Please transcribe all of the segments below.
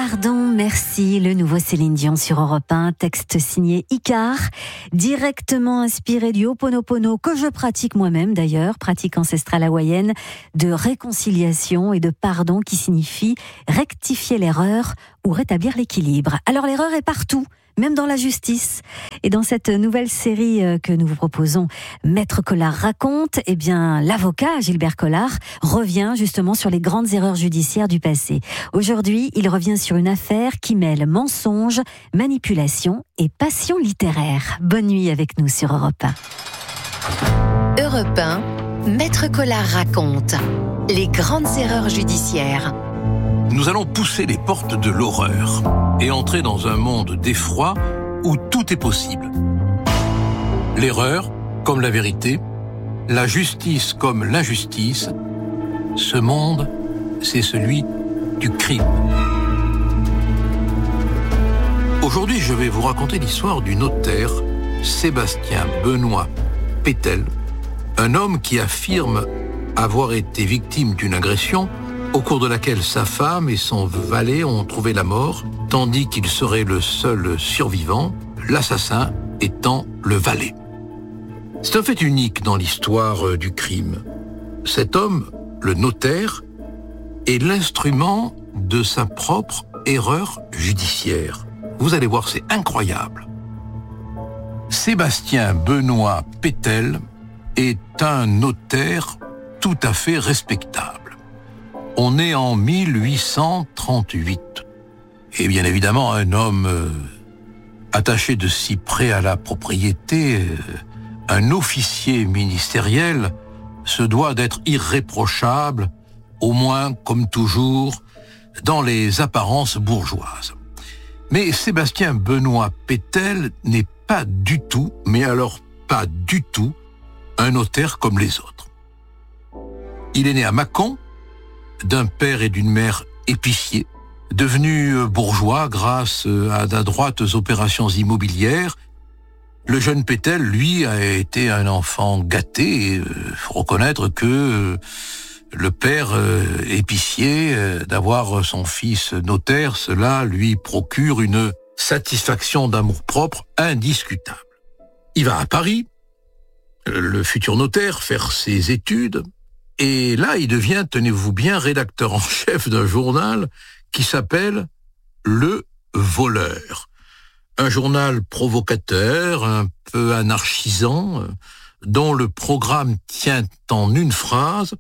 Pardon, merci, le nouveau Céline Dion sur Europe 1, texte signé Icar, directement inspiré du Ho'oponopono que je pratique moi-même d'ailleurs, pratique ancestrale hawaïenne de réconciliation et de pardon qui signifie rectifier l'erreur ou rétablir l'équilibre. Alors l'erreur est partout, même dans la justice. Et dans cette nouvelle série que nous vous proposons, Maître Collard raconte, eh bien, l'avocat Gilbert Collard revient justement sur les grandes erreurs judiciaires du passé. Aujourd'hui, il revient sur une affaire qui mêle mensonge, manipulation et passion littéraire. Bonne nuit avec nous sur Europe 1. Europe 1, Maître Collard raconte les grandes erreurs judiciaires. Nous allons pousser les portes de l'horreur et entrer dans un monde d'effroi où tout est possible. L'erreur comme la vérité, la justice comme l'injustice, ce monde, c'est celui du crime. Aujourd'hui, je vais vous raconter l'histoire du notaire Sébastien Benoît Pétel, un homme qui affirme avoir été victime d'une agression au cours de laquelle sa femme et son valet ont trouvé la mort, tandis qu'il serait le seul survivant, l'assassin étant le valet. C'est un fait unique dans l'histoire du crime. Cet homme, le notaire, est l'instrument de sa propre erreur judiciaire. Vous allez voir, c'est incroyable. Sébastien Benoît Pétel est un notaire tout à fait respectable. On est en 1838. Et bien évidemment, un homme attaché de si près à la propriété, un officier ministériel, se doit d'être irréprochable, au moins, comme toujours, dans les apparences bourgeoises. Mais Sébastien Benoît Pétel n'est pas du tout, mais alors pas du tout, un notaire comme les autres. Il est né à Mâcon, d'un père et d'une mère épiciers, devenu bourgeois grâce à d'adroites opérations immobilières. Le jeune Pétel, lui, a été un enfant gâté. Il faut reconnaître que le père épicier, d'avoir son fils notaire, cela lui procure une satisfaction d'amour-propre indiscutable. Il va à Paris, le futur notaire, faire ses études. Et là, il devient, tenez-vous bien, rédacteur en chef d'un journal qui s'appelle Le Voleur. Un journal provocateur, un peu anarchisant, dont le programme tient en une phrase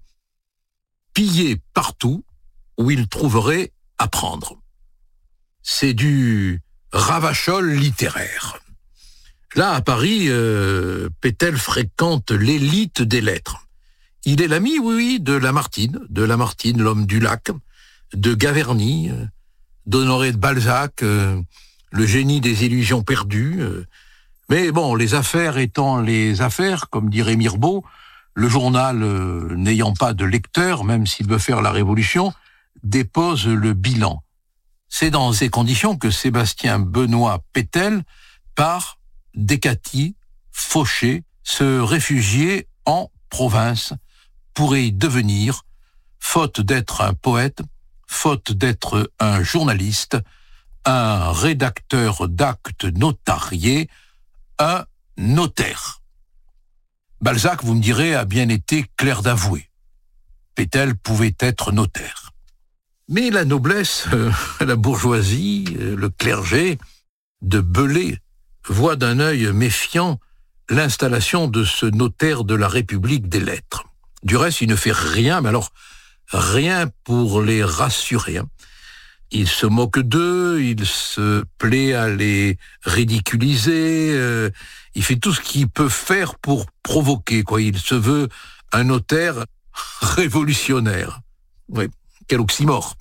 « Piller partout où il trouverait à prendre ». C'est du ravachol littéraire. Là, à Paris, Pétel fréquente l'élite des lettres. Il est l'ami, oui, de Lamartine, l'homme du lac, de Gaverny, d'Honoré de Balzac, le génie des illusions perdues. Mais bon, les affaires étant les affaires, comme dirait Mirbeau, le journal, n'ayant pas de lecteur, même s'il veut faire la révolution, dépose le bilan. C'est dans ces conditions que Sébastien Benoît Pétel part d'Écatie, fauché, se réfugier en province, pourrait y devenir, faute d'être un poète, faute d'être un journaliste, un rédacteur d'actes notariés, un notaire. Balzac, vous me direz, a bien été clerc d'avoué. Pétel pouvait être notaire. Mais la noblesse, la bourgeoisie, le clergé de Belay voient d'un œil méfiant l'installation de ce notaire de la République des lettres. Du reste, il ne fait rien, mais alors rien pour les rassurer. Il se moque d'eux, il se plaît à les ridiculiser, il fait tout ce qu'il peut faire pour provoquer, quoi. Il se veut un notaire révolutionnaire. Oui, quel oxymore.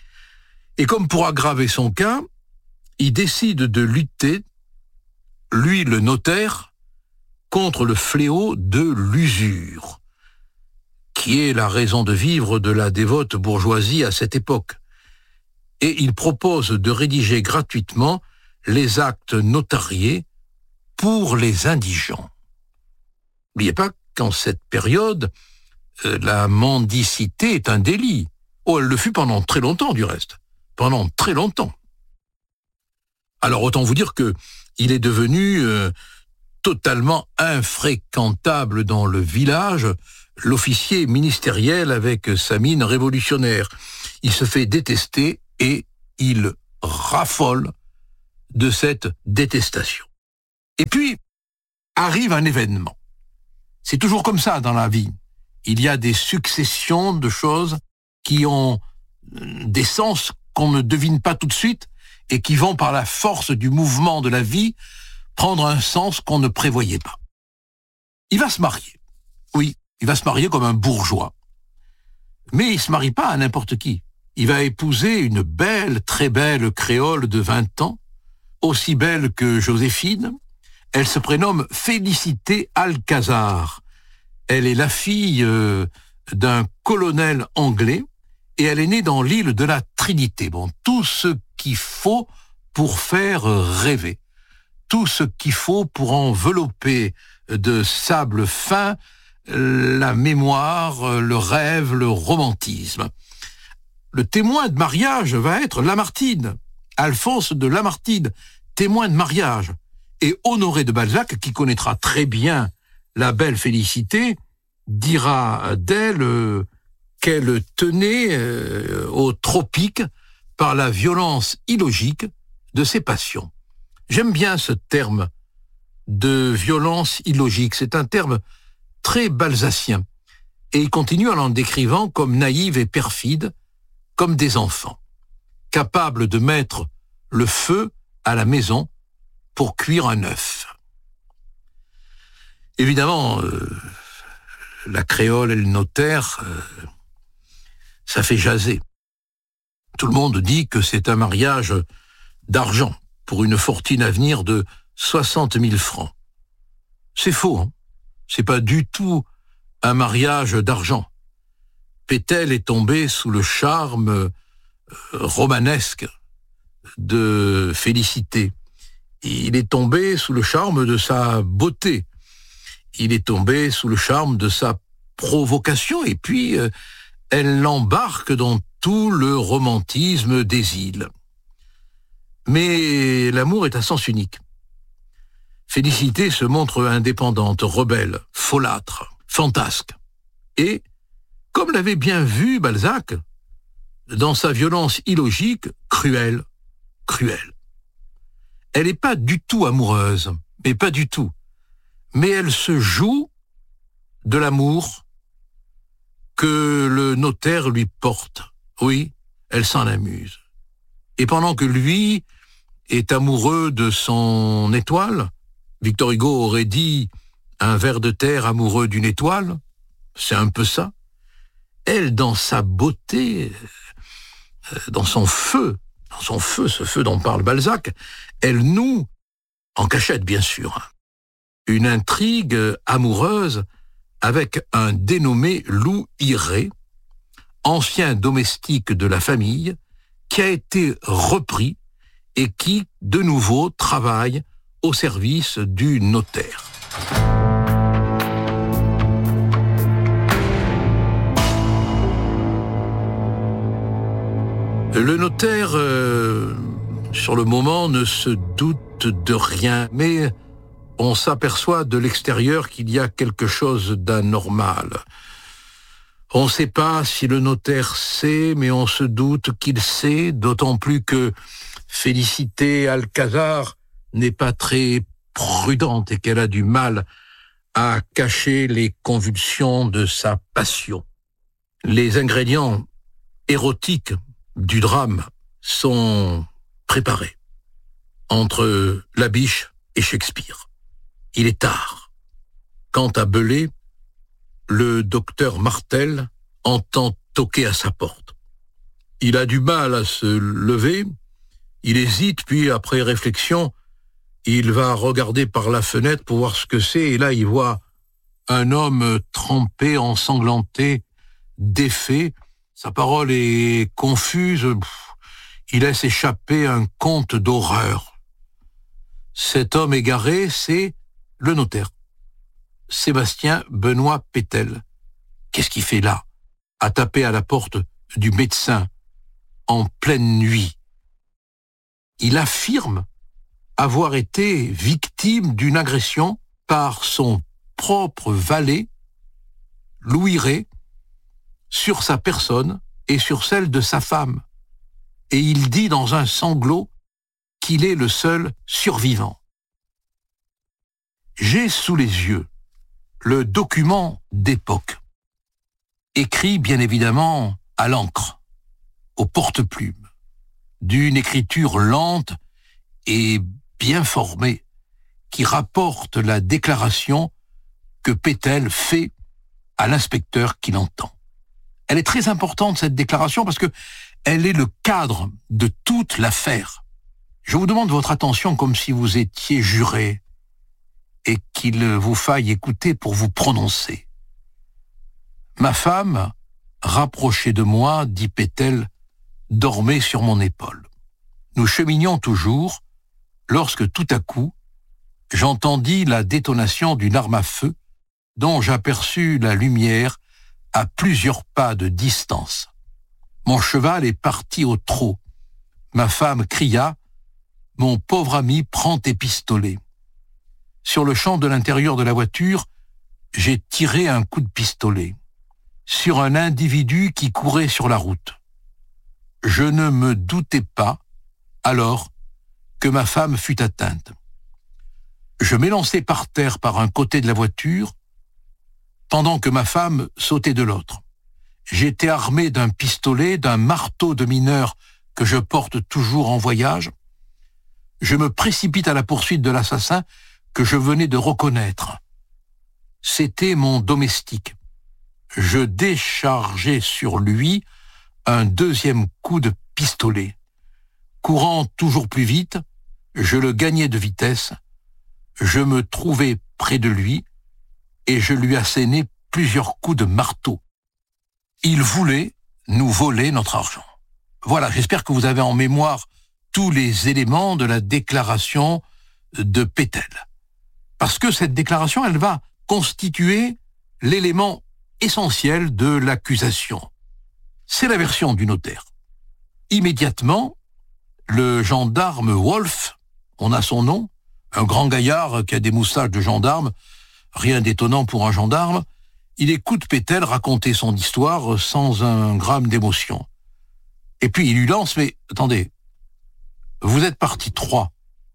Et comme pour aggraver son cas, il décide de lutter, lui le notaire, contre le fléau de l'usure, qui est la raison de vivre de la dévote bourgeoisie à cette époque. Et il propose de rédiger gratuitement les actes notariés pour les indigents. N'oubliez pas qu'en cette période, la mendicité est un délit. Oh, elle le fut pendant très longtemps, du reste. pendant très longtemps. Alors autant vous dire que il est devenu totalement infréquentable dans le village, l'officier ministériel avec sa mine révolutionnaire. Il se fait détester et il raffole de cette détestation. Et puis, arrive un événement. C'est toujours comme ça dans la vie. Il y a des successions de choses qui ont des sens qu'on ne devine pas tout de suite et qui vont par la force du mouvement de la vie prendre un sens qu'on ne prévoyait pas. Il va se marier. Oui, il va se marier comme un bourgeois. Mais il se marie pas à n'importe qui. Il va épouser une belle, très belle créole de 20 ans, aussi belle que Joséphine. Elle se prénomme Félicité Alcazar. Elle est la fille d'un colonel anglais et elle est née dans l'île de la Trinité. Bon, tout ce qu'il faut pour faire rêver, tout ce qu'il faut pour envelopper de sable fin la mémoire, le rêve, le romantisme. Le témoin de mariage va être Lamartine, Alphonse de Lamartine, témoin de mariage. Et Honoré de Balzac, qui connaîtra très bien la belle Félicité, dira d'elle qu'elle tenait au tropique par la violence illogique de ses passions. J'aime bien ce terme de violence illogique. C'est un terme très balzacien. Et il continue en décrivant comme naïve et perfide, comme des enfants, capables de mettre le feu à la maison pour cuire un œuf. Évidemment, la créole et le notaire, ça fait jaser. Tout le monde dit que c'est un mariage d'argent pour une fortune à venir de 60 000 francs. C'est faux, hein. C'est pas du tout un mariage d'argent. Pétel est tombé sous le charme romanesque de Félicité. Il est tombé sous le charme de sa beauté. Il est tombé sous le charme de sa provocation. Et puis, elle l'embarque dans tout le romantisme des îles. Mais l'amour est à sens unique. Félicité se montre indépendante, rebelle, folâtre, fantasque. Et, comme l'avait bien vu Balzac, dans sa violence illogique, cruelle. Elle n'est pas du tout amoureuse, mais pas du tout. Mais elle se joue de l'amour que le notaire lui porte. Oui, elle s'en amuse. Et pendant que lui est amoureux de son étoile, Victor Hugo aurait dit un ver de terre amoureux d'une étoile, c'est un peu ça. Elle, dans sa beauté, dans son feu, ce feu dont parle Balzac, elle noue, en cachette bien sûr, une intrigue amoureuse avec un dénommé Loup Hiré, ancien domestique de la famille, qui a été repris et qui, de nouveau, travaille au service du notaire. Le notaire, sur le moment, ne se doute de rien, mais on s'aperçoit de l'extérieur qu'il y a quelque chose d'anormal. On ne sait pas si le notaire sait, mais on se doute qu'il sait, d'autant plus que Félicité Alcazar n'est pas très prudente et qu'elle a du mal à cacher les convulsions de sa passion. Les ingrédients érotiques du drame sont préparés entre Labiche et Shakespeare. Il est tard. Quant à Belay, le docteur Martel entend toquer à sa porte. Il a du mal à se lever, il hésite, puis après réflexion, il va regarder par la fenêtre pour voir ce que c'est, et là il voit un homme trempé, ensanglanté, défait. Sa parole est confuse, il laisse échapper un conte d'horreur. Cet homme égaré, c'est le notaire, Sébastien Benoît Pétel. Qu'est-ce qu'il fait là, à taper à la porte du médecin en pleine nuit. Il affirme avoir été victime d'une agression par son propre valet, Louis Rey, sur sa personne et sur celle de sa femme. Et il dit dans un sanglot qu'il est le seul survivant. J'ai sous les yeux le document d'époque, écrit bien évidemment à l'encre, au porte-plume, d'une écriture lente et bien formée, qui rapporte la déclaration que Pétel fait à l'inspecteur qui l'entend. Elle est très importante, cette déclaration, parce que elle est le cadre de toute l'affaire. Je vous demande votre attention comme si vous étiez juré et qu'il vous faille écouter pour vous prononcer. Ma femme, rapprochée de moi, dit Pétel, dormait sur mon épaule. Nous cheminions toujours lorsque tout à coup, j'entendis la détonation d'une arme à feu dont j'aperçus la lumière à plusieurs pas de distance. Mon cheval est parti au trot. Ma femme cria « Mon pauvre ami, prends tes pistolets ». Sur le champ de l'intérieur de la voiture, j'ai tiré un coup de pistolet sur un individu qui courait sur la route. Je ne me doutais pas, alors, que ma femme fut atteinte. Je m'élançai par terre par un côté de la voiture, pendant que ma femme sautait de l'autre. J'étais armé d'un pistolet, d'un marteau de mineur que je porte toujours en voyage. Je me précipite à la poursuite de l'assassin que je venais de reconnaître. C'était mon domestique. Je déchargeai sur lui un deuxième coup de pistolet. Courant toujours plus vite, je le gagnai de vitesse. Je me trouvai près de lui et je lui assénai plusieurs coups de marteau. Il voulait nous voler notre argent. Voilà, j'espère que vous avez en mémoire tous les éléments de la déclaration de Pétel. Parce que cette déclaration, elle va constituer l'élément essentiel de l'accusation. C'est la version du notaire. Immédiatement, le gendarme Wolf, on a son nom, un grand gaillard qui a des moustaches de gendarme, rien d'étonnant pour un gendarme, il écoute Pétel raconter son histoire sans un gramme d'émotion. Et puis il lui lance, mais attendez, vous êtes partis 3.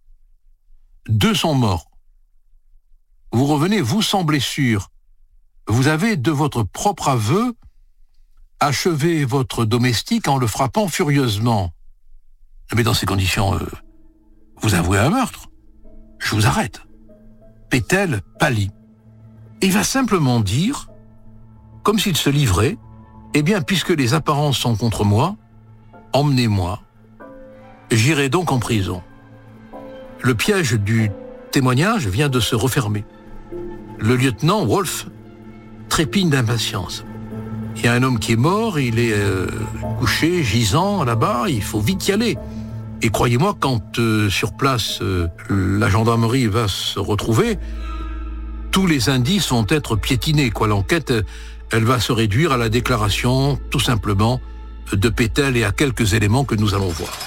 2 sont morts. Vous revenez, vous, sans blessure. Vous avez, de votre propre aveu, achevé votre domestique en le frappant furieusement. Mais dans ces conditions, vous avouez un meurtre. Je vous arrête. Pétel pâlit. Il va simplement dire, comme s'il se livrait, eh bien, puisque les apparences sont contre moi, emmenez-moi. J'irai donc en prison. Le piège du témoignage vient de se refermer. Le lieutenant Wolf trépigne d'impatience. Il y a un homme qui est mort, il est couché, gisant là-bas, il faut vite y aller. Et croyez-moi, quand sur place, la gendarmerie va se retrouver, tous les indices vont être piétinés. L'enquête, elle va se réduire à la déclaration, tout simplement, de Pétel et à quelques éléments que nous allons voir.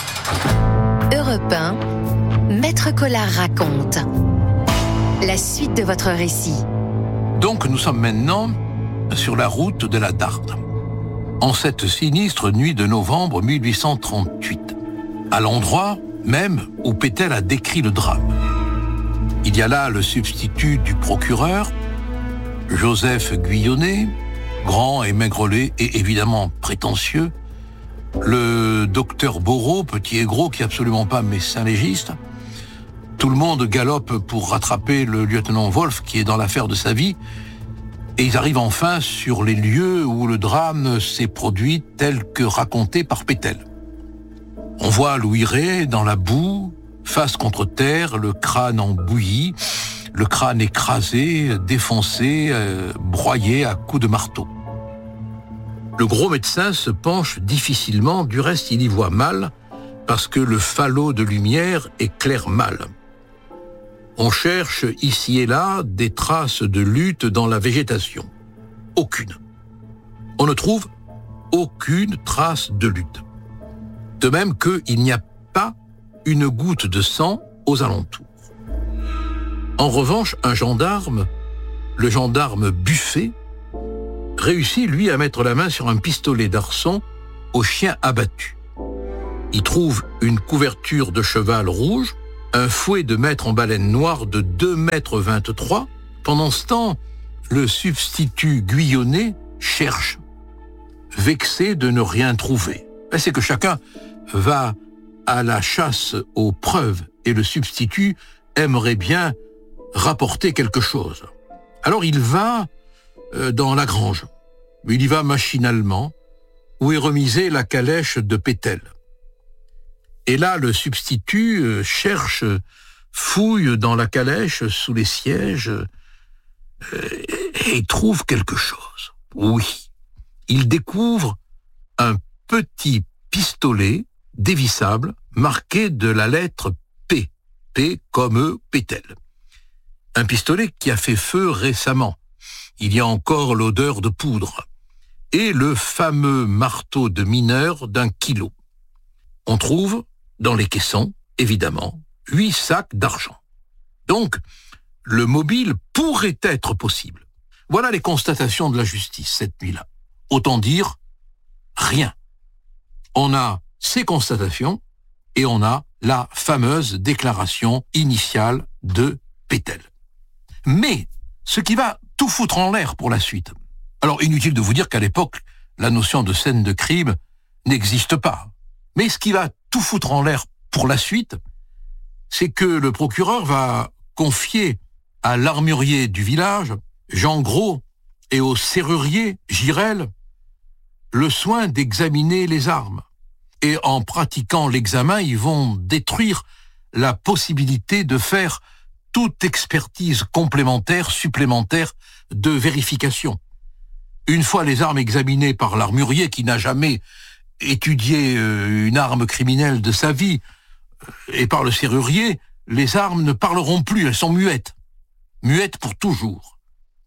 Europe 1, Maître Collard raconte. La suite de votre récit. Donc, nous sommes maintenant sur la route de la Darde, en cette sinistre nuit de novembre 1838, à l'endroit même où Pétel a décrit le drame. Il y a là le substitut du procureur, Joseph Guyonnet, grand et maigrelet et évidemment prétentieux, le docteur Boreau, petit et gros, qui est absolument pas médecin légiste. Tout le monde galope pour rattraper le lieutenant Wolf, qui est dans l'affaire de sa vie, et ils arrivent enfin sur les lieux où le drame s'est produit tel que raconté par Pétel. On voit Louis Rey dans la boue, face contre terre, le crâne en bouillie, le crâne écrasé, défoncé, broyé à coups de marteau. Le gros médecin se penche difficilement, du reste il y voit mal, parce que le falot de lumière éclaire mal. On cherche ici et là des traces de lutte dans la végétation. Aucune. On ne trouve aucune trace de lutte. De même qu'il n'y a pas une goutte de sang aux alentours. En revanche, un gendarme, le gendarme Buffet, réussit, lui, à mettre la main sur un pistolet d'arçon au chien abattu. Il trouve une couverture de cheval rouge, un fouet de maître en baleine noire de 2,23 m. Pendant ce temps, le substitut Guyonnet cherche, vexé de ne rien trouver. C'est que chacun va à la chasse aux preuves et le substitut aimerait bien rapporter quelque chose. Alors il va dans la grange. Il y va machinalement, où est remisée la calèche de Pétel. Et là, le substitut cherche, fouille dans la calèche, sous les sièges, et trouve quelque chose. Oui, il découvre un petit pistolet dévissable marqué de la lettre P. P comme Pétel. Un pistolet qui a fait feu récemment. Il y a encore l'odeur de poudre. Et le fameux marteau de mineur d'1 kilo. On trouve, dans les caissons, évidemment, 8 sacs d'argent. Donc, le mobile pourrait être possible. Voilà les constatations de la justice cette nuit-là. Autant dire, rien. On a ces constatations et on a la fameuse déclaration initiale de Pétel. Mais, ce qui va tout foutre en l'air pour la suite. Alors, inutile de vous dire qu'à l'époque, la notion de scène de crime n'existe pas. Mais ce qui va tout foutre en l'air pour la suite, c'est que le procureur va confier à l'armurier du village, Jean Gros, et au serrurier, Girel, le soin d'examiner les armes. Et en pratiquant l'examen, ils vont détruire la possibilité de faire toute expertise complémentaire, supplémentaire de vérification. Une fois les armes examinées par l'armurier qui n'a jamais étudié une arme criminelle de sa vie, et par le serrurier, les armes ne parleront plus, elles sont muettes. Muettes pour toujours.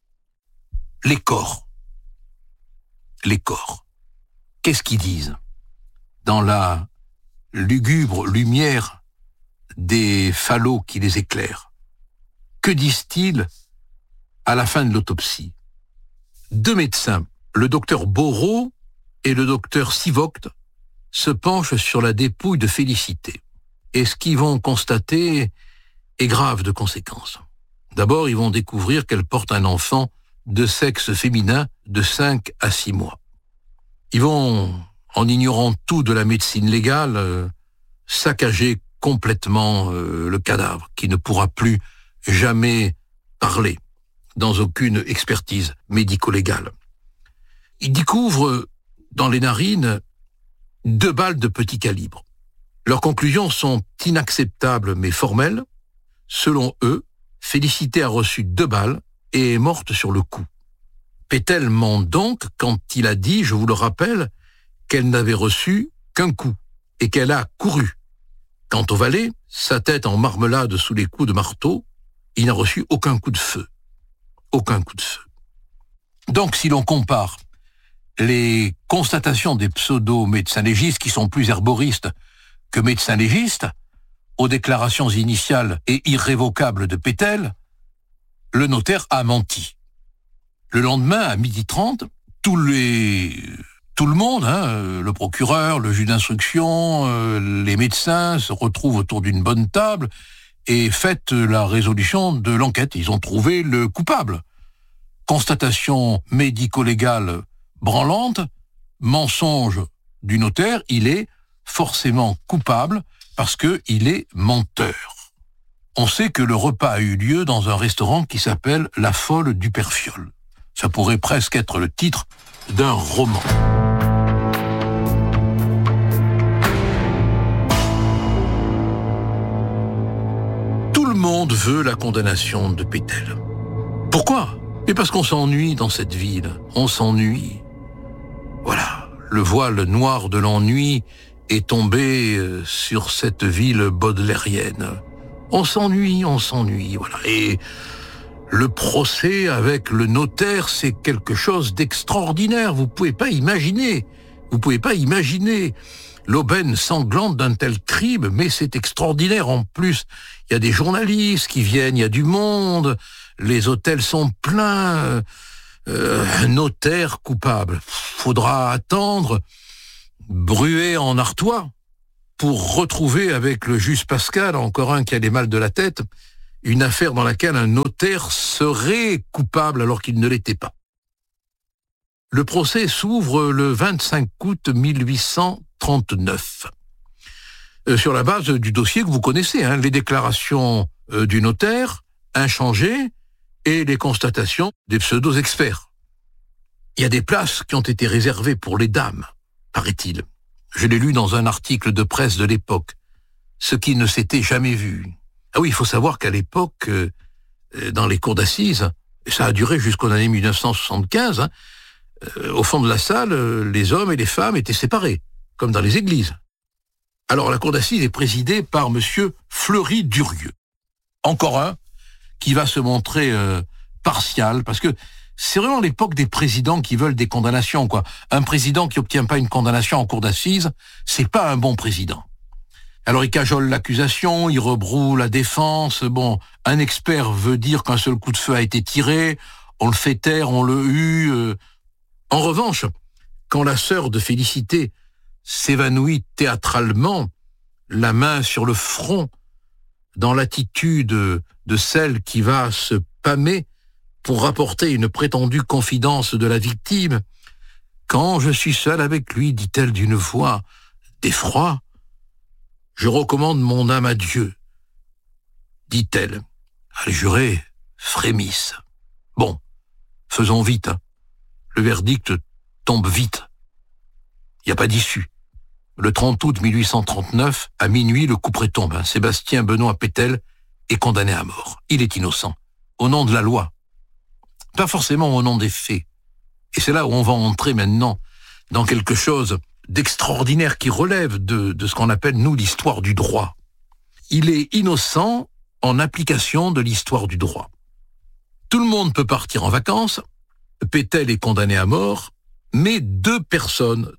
Les corps. Les corps. Qu'est-ce qu'ils disent? Dans la lugubre lumière des falots qui les éclairent, que disent-ils à la fin de l'autopsie? 2 médecins, le docteur Boreau et le docteur Sivoct, se penchent sur la dépouille de Félicité. Et ce qu'ils vont constater est grave de conséquences. D'abord, ils vont découvrir qu'elle porte un enfant de sexe féminin de 5 à 6 mois. Ils vont, en ignorant tout de la médecine légale, saccager complètement le cadavre, qui ne pourra plus jamais parler dans aucune expertise médico-légale. Ils découvrent dans les narines 2 balles de petit calibre. Leurs conclusions sont inacceptables mais formelles. Selon eux, Félicité a reçu 2 balles et est morte sur le coup. Pétel ment donc quand il a dit, je vous le rappelle, qu'elle n'avait reçu qu'un coup et qu'elle a couru. Quant au valet, sa tête en marmelade sous les coups de marteau, il n'a reçu aucun coup de feu. Aucun coup de feu. Donc, si l'on compare les constatations des pseudo-médecins légistes, qui sont plus herboristes que médecins légistes, aux déclarations initiales et irrévocables de Pétel, le notaire a menti. Le lendemain, à 12h30, tout le monde, le procureur, le juge d'instruction, les médecins se retrouvent autour d'une bonne table et fêtent la résolution de l'enquête. Ils ont trouvé le coupable. Constatation médico-légale branlante, mensonge du notaire, il est forcément coupable parce qu'il est menteur. On sait que le repas a eu lieu dans un restaurant qui s'appelle La Folle du Perfiole. Ça pourrait presque être le titre d'un roman. Tout le monde veut la condamnation de Pétel. Pourquoi? Mais parce qu'on s'ennuie dans cette ville. On s'ennuie. Voilà, le voile noir de l'ennui est tombé sur cette ville baudelairienne. On s'ennuie, voilà. Et le procès avec le notaire, c'est quelque chose d'extraordinaire. Vous pouvez pas imaginer l'aubaine sanglante d'un tel crime, mais c'est extraordinaire. En plus, il y a des journalistes qui viennent, il y a du monde, les hôtels sont pleins. Un notaire coupable. Faudra attendre, Bruet en Artois, pour retrouver avec le juge Pascal, encore un qui a des mal de la tête, une affaire dans laquelle un notaire serait coupable alors qu'il ne l'était pas. Le procès s'ouvre le 25 août 1839. Sur la base du dossier que vous connaissez, les déclarations du notaire, inchangées, et les constatations des pseudo-experts. Il y a des places qui ont été réservées pour les dames, paraît-il. Je l'ai lu dans un article de presse de l'époque, ce qui ne s'était jamais vu. Ah oui, il faut savoir qu'à l'époque, dans les cours d'assises, ça a duré jusqu'aux années 1975, au fond de la salle, les hommes et les femmes étaient séparés, comme dans les églises. Alors la cour d'assises est présidée par monsieur Fleury-Durieux. Encore un qui va se montrer partial, parce que c'est vraiment l'époque des présidents qui veulent des condamnations, quoi. Un président qui obtient pas une condamnation en cour d'assises, c'est pas un bon président. Alors il cajole l'accusation, il rebroue la défense. Bon, un expert veut dire qu'un seul coup de feu a été tiré, on le fait taire, on le hue. En revanche, quand la sœur de Félicité s'évanouit théâtralement, la main sur le front, dans l'attitude de celle qui va se pâmer pour rapporter une prétendue confidence de la victime. « Quand je suis seule avec lui, dit-elle d'une voix d'effroi, je recommande mon âme à Dieu, dit-elle. Les jurés frémissent. Bon, faisons vite. Le verdict tombe vite. Il n'y a pas d'issue. Le 30 août 1839, à minuit, le couperet tombe. Sébastien Benoît Pétel est condamné à mort. Il est innocent. Au nom de la loi. Pas forcément au nom des faits. Et c'est là où on va entrer maintenant dans quelque chose d'extraordinaire qui relève de ce qu'on appelle, nous, l'histoire du droit. Il est innocent en application de l'histoire du droit. Tout le monde peut partir en vacances. Pétel est condamné à mort, mais deux personnes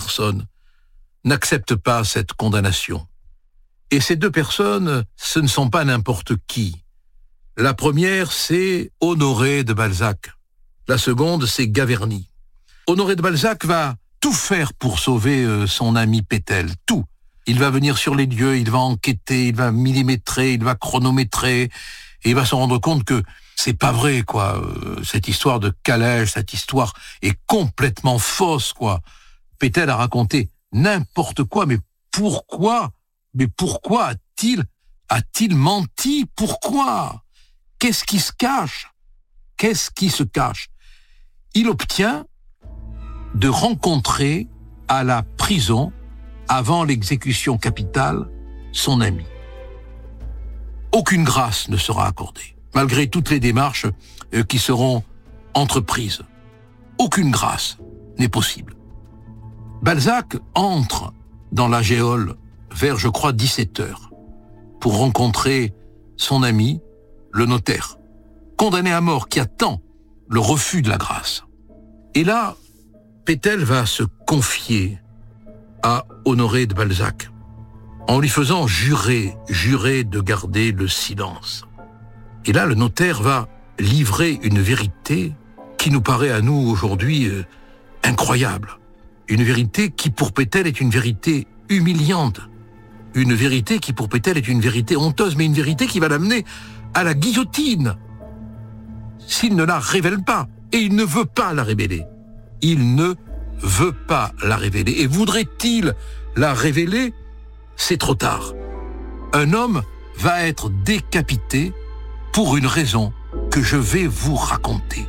n'acceptent pas cette condamnation. Et ces deux personnes, ce ne sont pas n'importe qui. La première, c'est Honoré de Balzac. La seconde, c'est Gaverny. Honoré de Balzac va tout faire pour sauver son ami Pétel, tout. Il va venir sur les lieux, il va enquêter, il va millimétrer, il va chronométrer, et il va se rendre compte que c'est pas vrai, quoi. Cette histoire de calèche, cette histoire est complètement fausse, quoi. Pétel a raconté n'importe quoi, mais pourquoi a-t-il menti? Pourquoi? Qu'est-ce qui se cache? Il obtient de rencontrer à la prison, avant l'exécution capitale, son ami. Aucune grâce ne sera accordée, malgré toutes les démarches qui seront entreprises. Aucune grâce n'est possible. Balzac entre dans la geôle vers, je crois, 17 heures pour rencontrer son ami, le notaire, condamné à mort, qui attend le refus de la grâce. Et là, Pétel va se confier à Honoré de Balzac en lui faisant jurer de garder le silence. Et là, le notaire va livrer une vérité qui nous paraît à nous aujourd'hui incroyable. Une vérité qui pour Pétel est une vérité humiliante. Une vérité qui pour Pétel est une vérité honteuse, mais une vérité qui va l'amener à la guillotine s'il ne la révèle pas. Et il ne veut pas la révéler. Il ne veut pas la révéler. Et voudrait-il la révéler? C'est trop tard. Un homme va être décapité pour une raison que je vais vous raconter.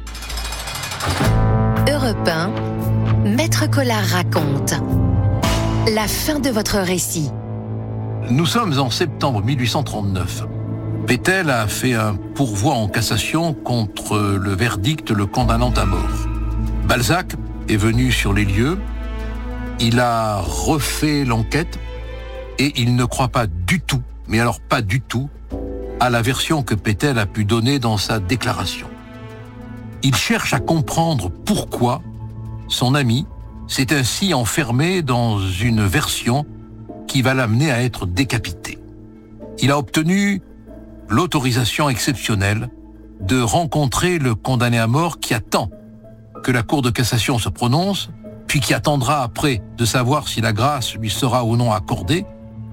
Europe 1, Maître Collard raconte. La fin de votre récit. Nous sommes en septembre 1839. Pétel a fait un pourvoi en cassation contre le verdict le condamnant à mort. Balzac est venu sur les lieux, il a refait l'enquête et il ne croit pas du tout, mais alors pas du tout, à la version que Pétel a pu donner dans sa déclaration. Il cherche à comprendre pourquoi son ami s'est ainsi enfermé dans une version qui va l'amener à être décapité. Il a obtenu l'autorisation exceptionnelle de rencontrer le condamné à mort qui attend que la Cour de cassation se prononce, puis qui attendra après de savoir si la grâce lui sera ou non accordée.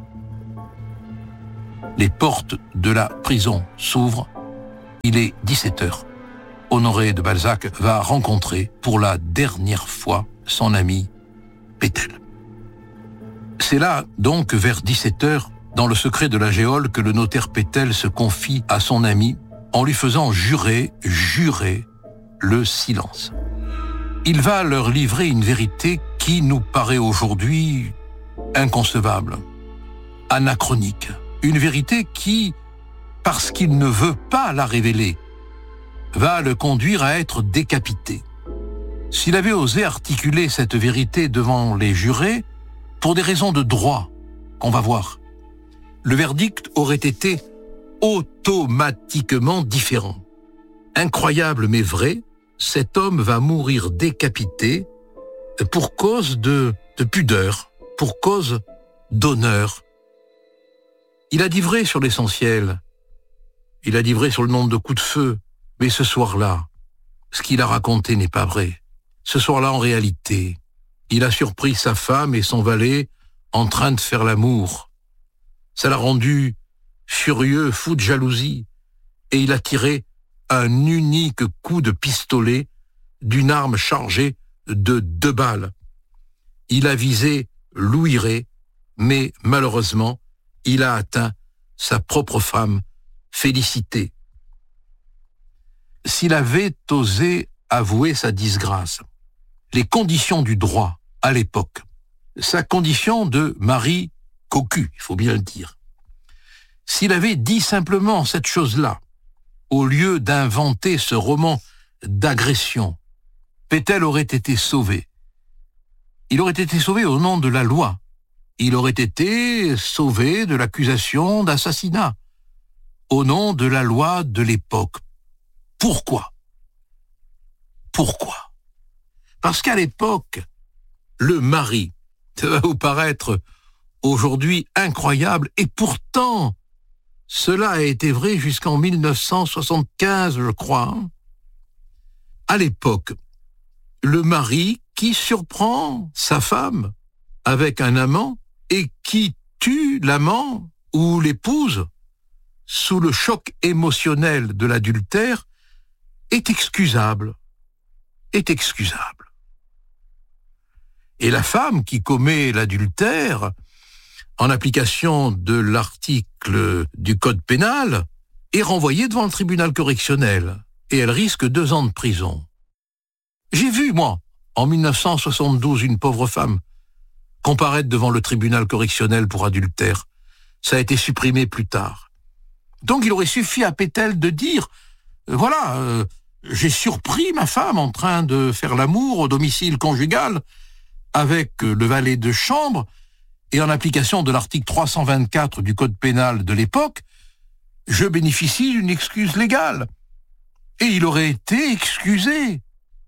Les portes de la prison s'ouvrent. Il est 17h. Honoré de Balzac va rencontrer pour la dernière fois son ami Pétel. C'est là, donc, vers 17h, dans le secret de la géole, que le notaire Pétel se confie à son ami en lui faisant jurer le silence. Il va leur livrer une vérité qui nous paraît aujourd'hui inconcevable, anachronique. Une vérité qui, parce qu'il ne veut pas la révéler, va le conduire à être décapité. S'il avait osé articuler cette vérité devant les jurés, pour des raisons de droit, qu'on va voir, le verdict aurait été automatiquement différent. Incroyable mais vrai, cet homme va mourir décapité pour cause de pudeur, pour cause d'honneur. Il a dit vrai sur l'essentiel, il a dit vrai sur le nombre de coups de feu, mais ce soir-là, ce qu'il a raconté n'est pas vrai. Ce soir-là, en réalité, il a surpris sa femme et son valet en train de faire l'amour. Ça l'a rendu furieux, fou de jalousie, et il a tiré un unique coup de pistolet d'une arme chargée de 2 balles. Il a visé Louis Rey, mais malheureusement, il a atteint sa propre femme, Félicité. S'il avait osé avouer sa disgrâce, les conditions du droit à l'époque, sa condition de mari cocu, il faut bien le dire, s'il avait dit simplement cette chose-là, au lieu d'inventer ce roman d'agression, Pétel aurait été sauvé. Il aurait été sauvé au nom de la loi. Il aurait été sauvé de l'accusation d'assassinat, au nom de la loi de l'époque. Pourquoi ? Pourquoi ? Parce qu'à l'époque, le mari, ça va vous paraître aujourd'hui incroyable, et pourtant, cela a été vrai jusqu'en 1975, je crois. À l'époque, le mari qui surprend sa femme avec un amant et qui tue l'amant ou l'épouse sous le choc émotionnel de l'adultère est excusable. Et la femme qui commet l'adultère, en application de l'article du Code pénal, est renvoyée devant le tribunal correctionnel et elle risque 2 ans de prison. J'ai vu, moi, en 1972, une pauvre femme comparaître devant le tribunal correctionnel pour adultère. Ça a été supprimé plus tard. Donc il aurait suffi à Pétel de dire j'ai surpris ma femme en train de faire l'amour au domicile conjugal avec le valet de chambre, et en application de l'article 324 du Code pénal de l'époque, je bénéficie d'une excuse légale. Et il aurait été excusé.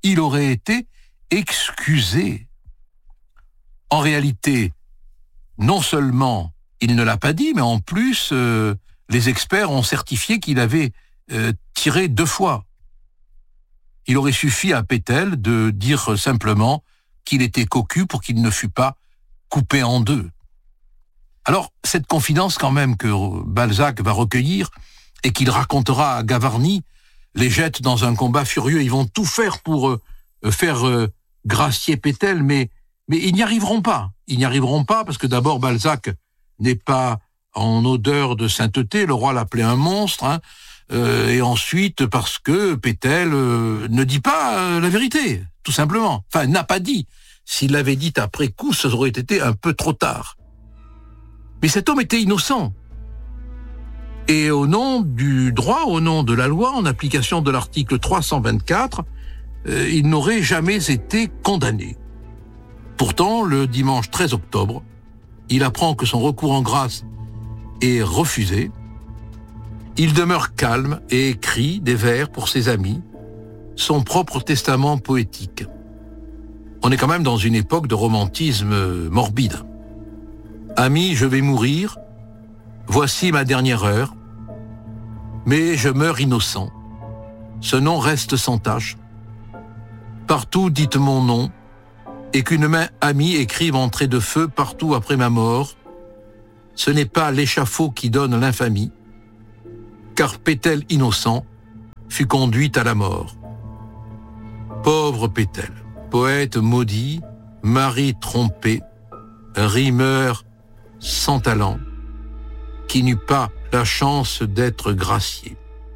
En réalité, non seulement il ne l'a pas dit, mais en plus, les experts ont certifié qu'il avait tiré 2 fois. Il aurait suffi à Pétel de dire simplement qu'il était cocu pour qu'il ne fût pas coupé en 2. Alors, cette confidence quand même que Balzac va recueillir et qu'il racontera à Gavarni les jette dans un combat furieux. Ils vont tout faire pour faire gracier Pétel, mais ils n'y arriveront pas. Ils n'y arriveront pas parce que d'abord, Balzac n'est pas en odeur de sainteté. Le roi l'appelait un monstre, et ensuite parce que Pétel ne dit pas la vérité, tout simplement. Enfin, n'a pas dit. S'il l'avait dit après coup, ça aurait été un peu trop tard. Mais cet homme était innocent. Et au nom du droit, au nom de la loi, en application de l'article 324, il n'aurait jamais été condamné. Pourtant, le dimanche 13 octobre, il apprend que son recours en grâce est refusé. Il demeure calme et écrit des vers pour ses amis, son propre testament poétique. On est quand même dans une époque de romantisme morbide. Ami, je vais mourir. Voici ma dernière heure. Mais je meurs innocent. Ce nom reste sans tache. Partout dites mon nom, et qu'une main amie écrive en trait de feu partout après ma mort. Ce n'est pas l'échafaud qui donne l'infamie, car Pételle innocent fut conduite à la mort. Pauvre Pételle, poète maudit, mari trompé, rimeur sans talent, qui n'eut pas la chance d'être gracié.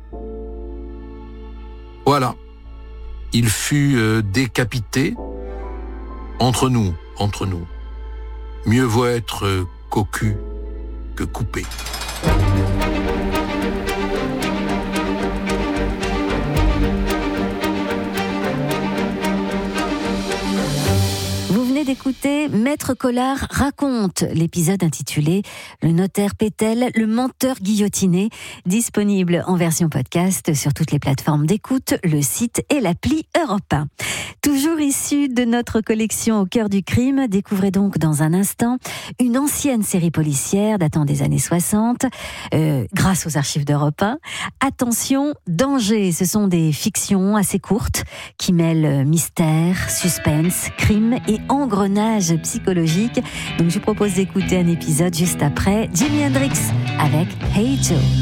Voilà, il fut décapité. Entre nous, mieux vaut être cocu que coupé. D'écouter Maître Collard raconte, l'épisode intitulé Le notaire Pételle, le menteur guillotiné, disponible en version podcast sur toutes les plateformes d'écoute, le site et l'appli Europe 1. Toujours issu de notre collection Au cœur du crime, découvrez donc dans un instant une ancienne série policière datant des années 60, grâce aux archives d'Europe 1. Attention, danger, ce sont des fictions assez courtes qui mêlent mystère, suspense, crime et engrenage psychologique. Donc je vous propose d'écouter un épisode juste après Jimi Hendrix avec Hey Joe.